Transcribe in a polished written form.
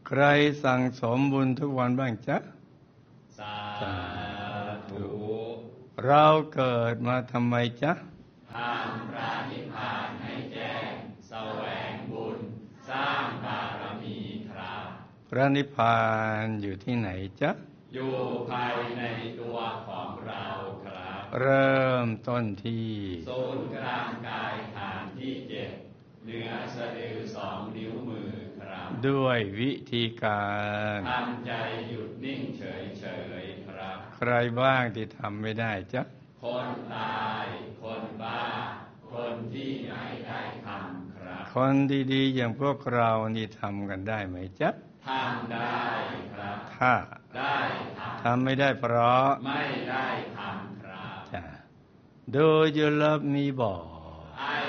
ใครสั่งสมบุญทุกวันบ้างจ๊ะสาธุเราเกิดมาทำไมจ๊ะทำพระนิพพานให้แจ้งแสวงบุญสร้างบารมีครับพระนิพพานอยู่ที่ไหนจ๊ะอยู่ภายในตัวของเราครับเริ่มต้นที่ศูนย์กลางกายฐานที่7เหนือสะดือ2 นิ้วมือครับด้วยวิธีการทำใจหยุดนิ่งเฉยๆครับใครบ้างที่ทำไม่ได้จ๊ะคนตายคนบ้าคนที่ไม่ได้ทำครับคนดีๆอย่างพวกเรานี่ทำกันได้ไหมจ๊ะทำได้ครับถ้าได้ทำไม่ได้เพราะไม่ได้ทำครับจ้ะ Do you love me บอก